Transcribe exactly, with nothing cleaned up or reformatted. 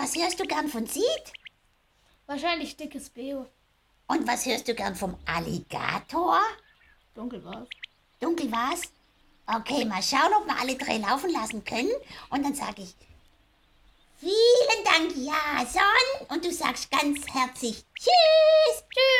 was hörst du gern von Sid? Wahrscheinlich dickes Beo. Und was hörst du gern vom Alligator? Dunkel war's. Dunkel war's? Okay, mal schauen, ob wir alle drei laufen lassen können. Und dann sage ich, vielen Dank, Jason. Und du sagst ganz herzlich Tschüss. Tschüss.